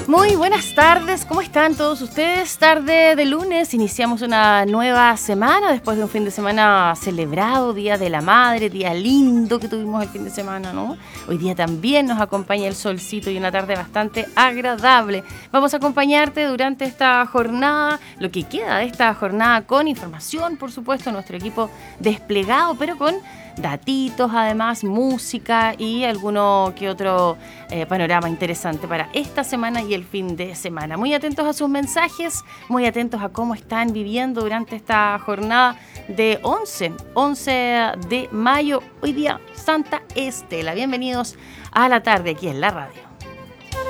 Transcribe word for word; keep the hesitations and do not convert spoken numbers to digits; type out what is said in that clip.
Muy buenas tardes, ¿cómo están todos ustedes? Tarde de lunes, iniciamos una nueva semana después de un fin de semana celebrado, Día de la Madre, día lindo que tuvimos el fin de semana, ¿no? Hoy día también nos acompaña el solcito y una tarde bastante agradable. Vamos a acompañarte durante esta jornada, lo que queda de esta jornada con información, por supuesto, nuestro equipo desplegado, pero con datitos, además, música y alguno que otro eh, panorama interesante para esta semana y el fin de semana. Muy atentos a sus mensajes, muy atentos a cómo están viviendo durante esta jornada de once de mayo, hoy día Santa Estela. Bienvenidos a la tarde aquí en la radio.